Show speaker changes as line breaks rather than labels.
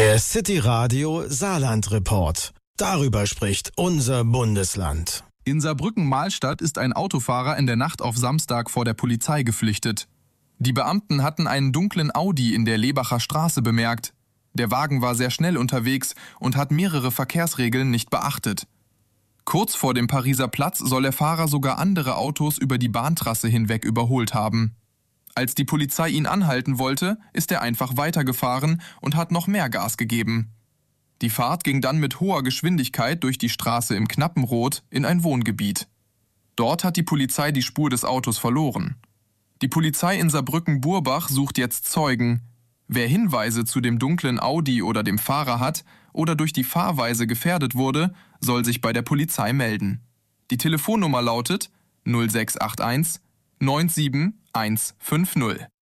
Der City Radio Saarland Report. Darüber spricht unser Bundesland.
In Saarbrücken-Mahlstadt ist ein Autofahrer in der Nacht auf Samstag vor der Polizei geflüchtet. Die Beamten hatten einen dunklen Audi in der Lebacher Straße bemerkt. Der Wagen war sehr schnell unterwegs und hat mehrere Verkehrsregeln nicht beachtet. Kurz vor dem Pariser Platz soll der Fahrer sogar andere Autos über die Bahntrasse hinweg überholt haben. Als die Polizei ihn anhalten wollte, ist er einfach weitergefahren und hat noch mehr Gas gegeben. Die Fahrt ging dann mit hoher Geschwindigkeit durch die Straße im Knappenrot in ein Wohngebiet. Dort hat die Polizei die Spur des Autos verloren. Die Polizei in Saarbrücken-Burbach sucht jetzt Zeugen. Wer Hinweise zu dem dunklen Audi oder dem Fahrer hat oder durch die Fahrweise gefährdet wurde, soll sich bei der Polizei melden. Die Telefonnummer lautet 0681 97150.